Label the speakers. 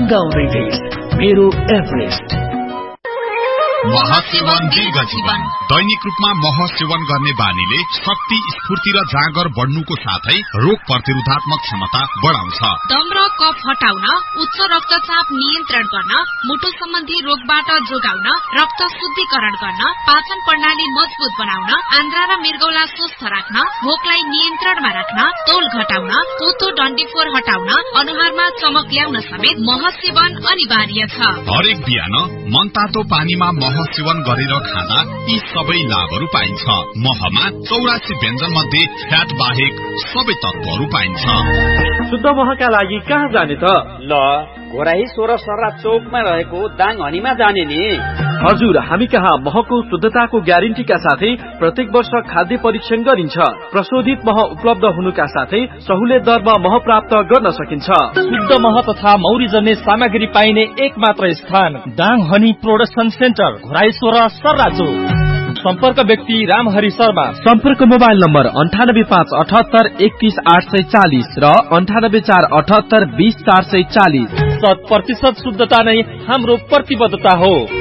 Speaker 1: तन्गाउँदै देश मेरो एभरेस्ट।
Speaker 2: महसेवन दीर्घ जीवन। दैनिक रूपमा मह सेवन गर्ने बानीले शक्ति, स्फूर्ति र जाँगर बढ्नुको साथै रोग प्रतिरोधात्मक क्षमता बढाउँछ।
Speaker 3: दम र कफ हटाउन, उच्च रक्तचाप नियन्त्रण गर्न, मुटु सम्बन्धी रोगबाट जोगाउन, रक्त शुद्धिकरण गर्न, पाचन प्रणाली मजबुत बनाउन, आन्द्रा र मृगौला स्वस्थ राख्न, भोकलाई नियन्त्रणमा राख्न, तौल घटाउन, पोतो डन्डीफोर हटाउन, अनुहारमा चमक ल्याउन समेत मह सेवन अनिवार्य छ।
Speaker 2: हरेक बिहान मनतातो पानीमा मह सेवन गरेर खाँदा यी सबै लाभहरू पाइन्छ। महमा 84 व्यञ्जन मध्ये फ्याट बाहेक सबै तत्वहरू पाइन्छ।
Speaker 4: शुद्ध महका लागि कहाँ जाने त?
Speaker 5: ल घोराही 16 सर्रा चौकमा रहेको दाङ हनीमा जाने नि।
Speaker 4: हजुर, हामी कहाँ महको शुद्धताको ग्यारेन्टीका साथै प्रत्येक वर्ष खाद्य परीक्षण गरिन्छ। प्रशोधित मह उपलब्ध हुनुका साथै सहुलियत दरमा मह प्राप्त गर्न सकिन्छ।
Speaker 6: शुद्ध मह तथा मौरी जन्ने सामग्री पाइने एक मात्र स्थान Dang honey production centre, Ghorahi 16 सर्रा चौक। सम्पर्क व्यक्ति रामहरि शर्मा।
Speaker 4: सम्पर्क मोबाइल नम्बर 9857813840 र 9847820440।
Speaker 6: 100% शुद्धता नै हाम्रो प्रतिबद्धता हो।